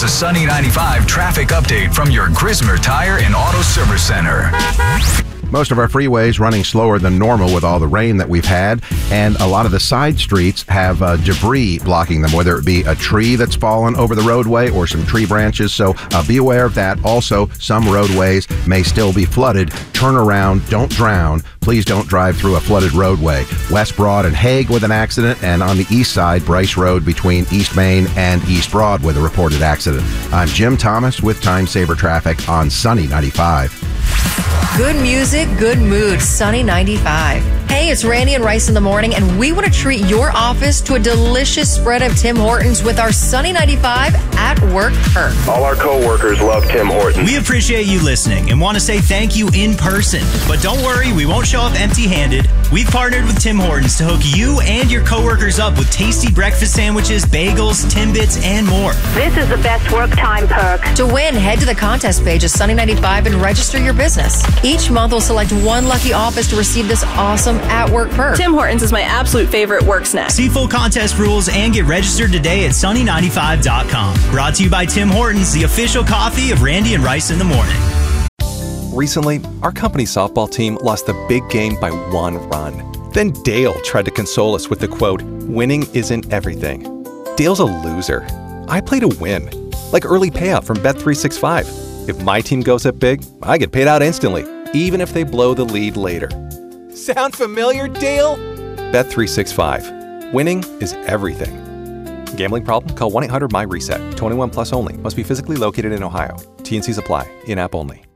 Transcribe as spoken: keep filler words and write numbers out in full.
Here's a Sunny ninety-five traffic update from your Grismer Tire and Auto Service Center. Most of our freeways running slower than normal with all the rain that we've had, and a lot of the side streets have uh, debris blocking them, whether it be a tree that's fallen over the roadway or some tree branches, so uh, be aware of that. Also, some roadways may still be flooded. Turn around, don't drown. Please don't drive through a flooded roadway. West Broad and Hague with an accident, and on the east side, Bryce Road between East Main and East Broad with a reported accident. I'm Jim Thomas with Time Saver Traffic on Sunny ninety-five. Good music, good mood, Sunny ninety-five. Hey, it's Randy and Rice in the morning, and we want to treat your office to a delicious spread of Tim Hortons with our Sunny ninety-five at work perk. All our co-workers love Tim Hortons. We appreciate you listening and want to say thank you in person. But don't worry, we won't show up empty-handed. We've partnered with Tim Hortons to hook you and your coworkers up with tasty breakfast sandwiches, bagels, Timbits, and more. This is the best work time perk. To win, head to the contest page of Sunny ninety-five and register your business. Each month, we'll select one lucky office to receive this awesome at-work perk. Tim Hortons is my absolute favorite work snack. See full contest rules and get registered today at sunny ninety-five dot com. Brought to you by Tim Hortons, the official coffee of Randy and Rice in the morning. Recently, our company softball team lost the big game by one run. Then Dale tried to console us with the quote, "Winning isn't everything." Dale's a loser. I play to win, like early payout from Bet three sixty-five. If my team goes up big, I get paid out instantly, even if they blow the lead later. Sound familiar, Dale? Bet three sixty-five. Winning is everything. Gambling problem? Call one eight hundred M Y RESET. twenty-one plus only. Must be physically located in Ohio. T N Cs apply. In-app only.